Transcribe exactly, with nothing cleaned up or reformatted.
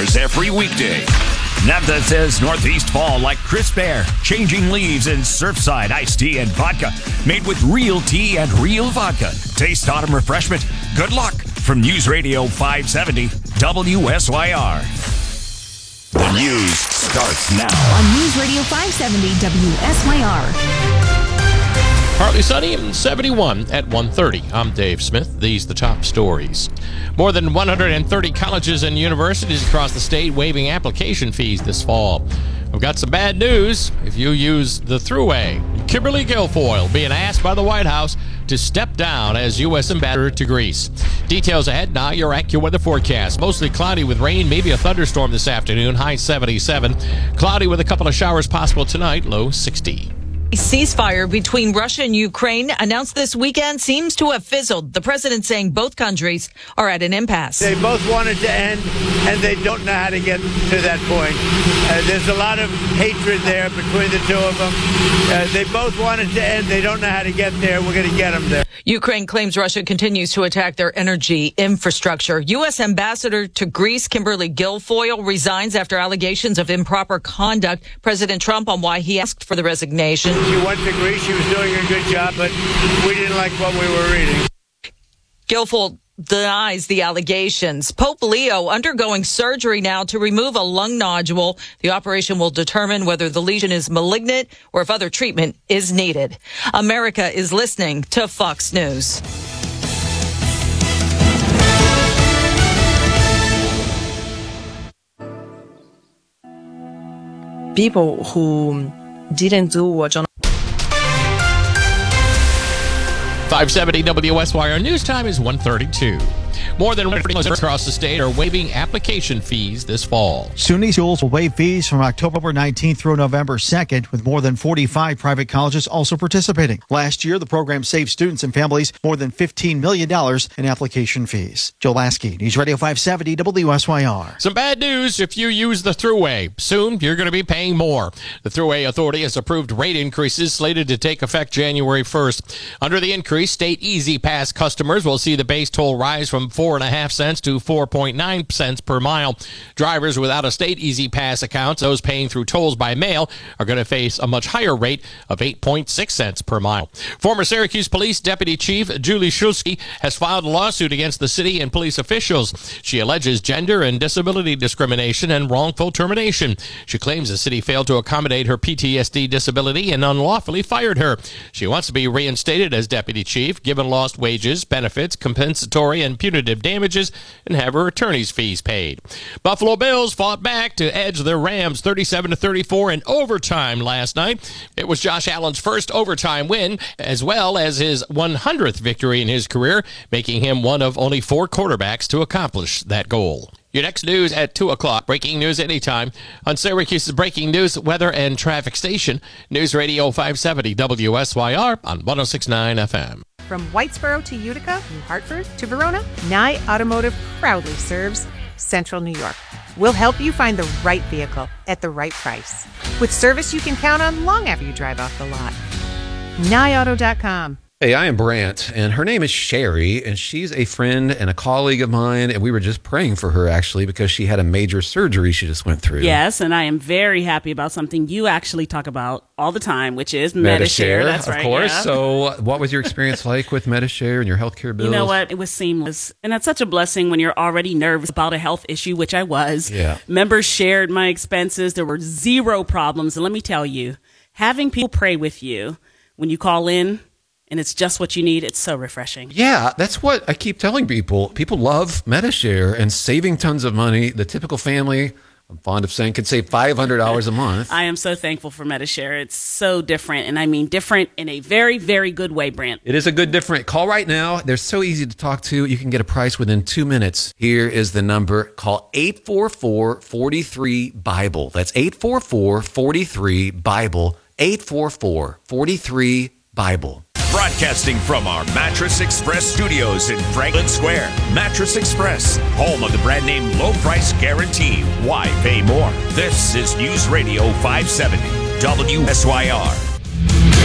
hours every weekday. Navda says Northeast fall like crisp air, changing leaves in Surfside iced tea and vodka, made with real tea and real vodka. Taste autumn refreshment. Good luck from News Radio five seventy W S Y R. The news starts now on News Radio five seventy W S Y R. Partly sunny and seventy-one at one thirty. I'm Dave Smith. These are the top stories. More than one hundred thirty colleges and universities across the state waiving application fees this fall. We've got some bad news if you use the Thruway. Kimberly Guilfoyle being asked by the White House to step down as U S ambassador to Greece. Details ahead now, your AccuWeather forecast. Mostly cloudy with rain, maybe a thunderstorm this afternoon, high seventy-seven. Cloudy with a couple of showers possible tonight, low sixty. A ceasefire between Russia and Ukraine announced this weekend seems to have fizzled. The president saying both countries are at an impasse. They both wanted to end, and they don't know how to get to that point. Uh, there's a lot of hatred there between the two of them. Uh, they both wanted to end. They don't know how to get there. We're going to get them there. Ukraine claims Russia continues to attack their energy infrastructure. U S ambassador to Greece, Kimberly Guilfoyle, resigns after allegations of improper conduct. President Trump on why he asked for the resignation. She went to Greece. She was doing a good job, but we didn't like what we were reading. Guilfoyle denies the allegations. Pope Leo undergoing surgery now to remove a lung nodule. The operation will determine whether the lesion is malignant or if other treatment is needed. America is listening to Fox News. People who didn't do what John five seventy W S Y R news time is one thirty-two. More than one hundred colleges across the state are waiving application fees this fall. SUNY schools will waive fees from October nineteenth through November second, with more than forty-five private colleges also participating. Last year, the program saved students and families more than fifteen million dollars in application fees. Joe Lasky, News Radio five seventy W S Y R. Some bad news if you use the Thruway. Soon, you're going to be paying more. The Thruway Authority has approved rate increases slated to take effect January first. Under the increase, state Easy Pass customers will see the base toll rise from four and a half cents to four point nine cents per mile. Drivers without a state Easy Pass accounts, those paying through tolls by mail, are going to face a much higher rate of eight point six cents per mile. Former Syracuse Police Deputy Chief Julie Shulsky has filed a lawsuit against the city and police officials. She alleges gender and disability discrimination and wrongful termination. She claims the city failed to accommodate her P T S D disability and unlawfully fired her. She wants to be reinstated as deputy chief, given lost wages, benefits, compensatory and punitive damages, and have her attorney's fees paid. Buffalo Bills fought back to edge their Rams thirty-seven to thirty-four in overtime last night. It was Josh Allen's first overtime win, as well as his one hundredth victory in his career, making him one of only four quarterbacks to accomplish that goal. Your next news at two o'clock. Breaking news anytime on Syracuse's breaking news, weather, and traffic station. News Radio five seventy W S Y R on one oh six point nine F M. From Whitesboro to Utica, New Hartford to Verona, Nye Automotive proudly serves Central New York. We'll help you find the right vehicle at the right price, with service you can count on long after you drive off the lot. Nye Auto dot com. Hey, I am Brant, and her name is Sherry, and she's a friend and a colleague of mine, and we were just praying for her, actually, because she had a major surgery she just went through. Yes, and I am very happy about something you actually talk about all the time, which is Medi-Share. That's of right, course. Yeah. So what was your experience like with Medi-Share and your healthcare bills? You know what? It was seamless, and that's such a blessing when you're already nervous about a health issue, which I was. Yeah. Members shared my expenses. There were zero problems, and let me tell you, having people pray with you when you call in, and it's just what you need, it's so refreshing. Yeah, that's what I keep telling people. People love Medi-Share and saving tons of money. The typical family, I'm fond of saying, can save five hundred dollars a month. I am so thankful for Medi-Share. It's so different, and I mean different in a very, very good way, Brant. It is a good different. Call right now. They're so easy to talk to. You can get a price within two minutes. Here is the number. Call eight four four, four three, BIBLE. That's eight four four, four three, BIBLE. eight four four, four three, BIBLE. Broadcasting from our Mattress Express studios in Franklin Square. Mattress Express, home of the brand name low price guarantee. Why pay more? This is News Radio five seventy W S Y R.